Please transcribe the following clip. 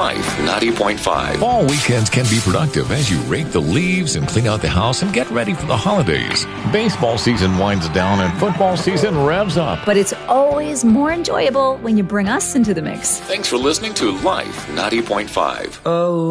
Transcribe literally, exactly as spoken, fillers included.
Life ninety point five. Fall weekends can be productive as you rake the leaves and clean out the house and get ready for the holidays. Baseball season winds down and football season revs up. But it's always more enjoyable when you bring us into the mix. Thanks for listening to Life ninety point five. Oh.